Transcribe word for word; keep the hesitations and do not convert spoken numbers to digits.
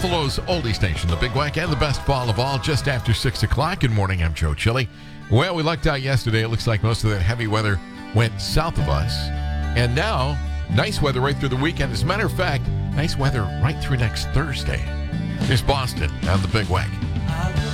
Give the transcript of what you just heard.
Buffalo's oldie station, the Big Wack, and the best ball of all, just after six o'clock. Good morning, I'm Joe Chili. Well, we lucked out yesterday. It looks like most of that heavy weather went south of us. And now, nice weather right through the weekend. As a matter of fact, nice weather right through next Thursday. Here's Boston and the Big Wack.